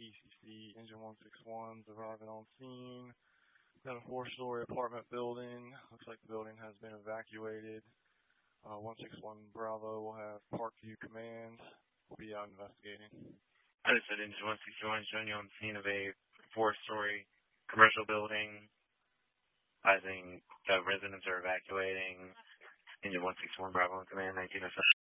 PCC. Engine 161's arriving on scene. Got a 4-story apartment building. Looks like the building has been evacuated. 161 Bravo will have Parkview Command. We'll be out investigating. Understood. Engine 161 showing you on the scene of a 4-story commercial building. Advising the residents are evacuating. Engine 161 Bravo on command, 1907.